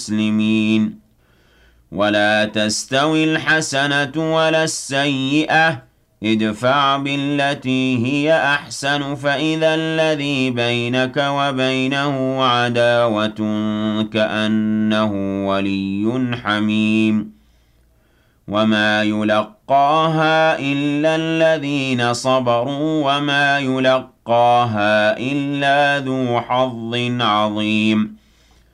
المسلمين ولا تستوي الحسنة ولا السيئة ادفع بالتي هي أحسن فإذا الذي بينك وبينه عداوة كأنه ولي حميم وما يلقاها إلا الذين صبروا وما يلقاها إلا ذو حظ عظيم